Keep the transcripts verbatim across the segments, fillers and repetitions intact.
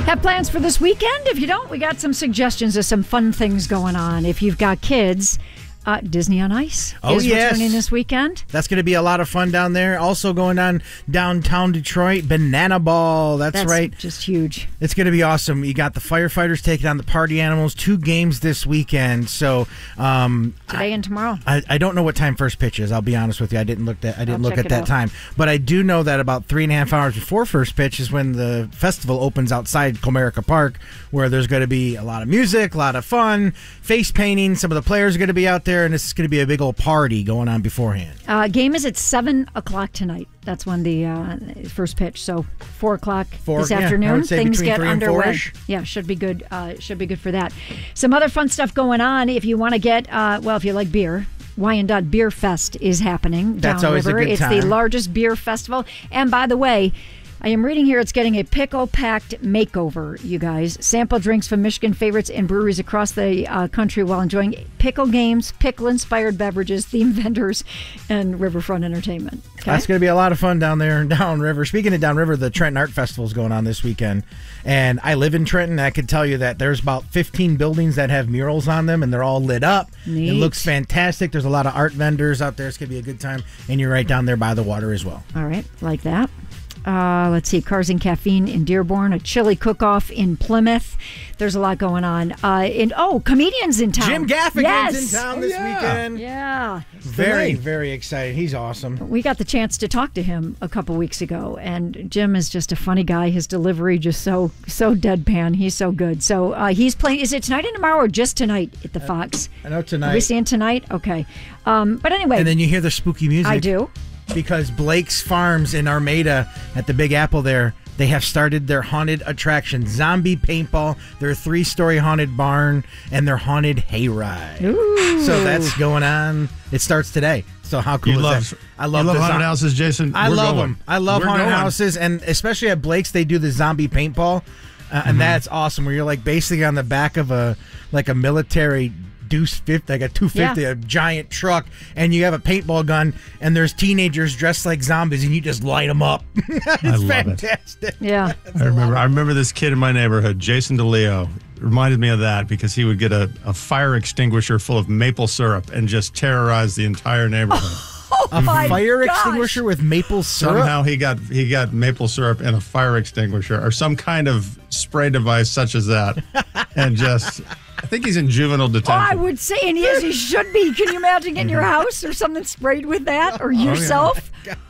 Have plans for this weekend? If you don't, we got some suggestions of some fun things going on. If you've got kids, uh, Disney on Ice oh, is yes. returning this weekend. That's going to be a lot of fun down there. Also going on downtown Detroit, Banana Ball. That's, That's right. just huge. It's going to be awesome. You got the firefighters taking on the party animals. Two games this weekend. So um, Today I, and tomorrow. I, I don't know what time first pitch is. I'll be honest with you. I didn't look at I didn't I'll look check at it that out. time. But I do know that about three and a half hours before first pitch is when the festival opens outside Comerica Park, where there's going to be a lot of music, a lot of fun, face painting. Some of the players are going to be out there, and this is going to be a big old party going on beforehand. Uh, game is at seven o'clock tonight. That's when the uh, first pitch. So four o'clock Four, this yeah, I afternoon. would say Things between get three and underway. four-ish. Yeah, should be good. Uh, should be good for that. Some other fun stuff going on. If you want to get, uh, well, if you like beer, Wyandotte Beer Fest is happening That's always a downriver. good It's time. the largest beer festival. And by the way, I am reading here it's getting a pickle-packed makeover, you guys. Sample drinks from Michigan favorites and breweries across the uh, country while enjoying pickle games, pickle-inspired beverages, themed vendors, and riverfront entertainment. Okay? That's going to be a lot of fun down there in downriver. Speaking of downriver, the Trenton Art Festival is going on this weekend. And I live in Trenton. I can tell you that there's about fifteen buildings that have murals on them, and they're all lit up. Neat. It looks fantastic. There's a lot of art vendors out there. It's going to be a good time. And you're right down there by the water as well. All right, like that. Uh, let's see, Cars and Caffeine in Dearborn, a chili cook-off in Plymouth. There's a lot going on. Uh, and oh, comedians in town. Jim Gaffigan's yes. in town Oh, this yeah. weekend. Yeah. Very, very excited. He's awesome. We got the chance to talk to him a couple weeks ago, and Jim is just a funny guy. His delivery just so so deadpan. He's so good. So uh, he's playing. Is it tonight and tomorrow, or just tonight at the Fox? I know Are we tonight. seeing tonight? Okay. Um, but anyway, And then you hear the spooky music. I do. Because Blake's Farms in Armada at the Big Apple there, they have started their haunted attraction, Zombie Paintball, their three-story haunted barn, and their haunted hayride. Ooh. So that's going on. It starts today. So how cool You is love, that? I love, you love the haunted zo- houses, Jason. I We're love going. them. I love We're haunted going. houses, and especially at Blake's, they do the zombie paintball, uh, Mm-hmm. and that's awesome. Where you're like basically on the back of a like a military Deuce fifty, like a two fifty, Yeah. a giant truck, and you have a paintball gun, and there's teenagers dressed like zombies, and you just light them up. It's I love it. fantastic. Yeah. I remember. I remember this kid in my neighborhood, Jason DeLeo, reminded me of that because he would get a, a fire extinguisher full of maple syrup and just terrorize the entire neighborhood. Oh A my fire gosh. extinguisher with maple syrup. Somehow he got he got maple syrup and a fire extinguisher or some kind of spray device such as that, and just. I think he's in juvenile Oh, detention. I would say, and he is. He should be. Can you imagine getting your house or something sprayed with that, or yourself?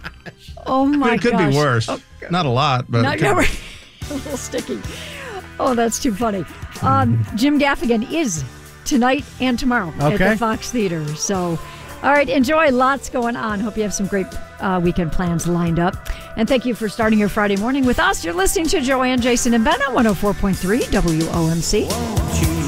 Oh my it could gosh. be worse. Oh, Not a lot, but Not it could be. a little sticky. Oh, that's too funny. Um, Jim Gaffigan is tonight and tomorrow at Okay. the Fox Theater. So, all right, enjoy. Lots going on. Hope you have some great uh, weekend plans lined up. And thank you for starting your Friday morning with us. You're listening to Joanne, Jason, and Ben on one oh four point three W O M C.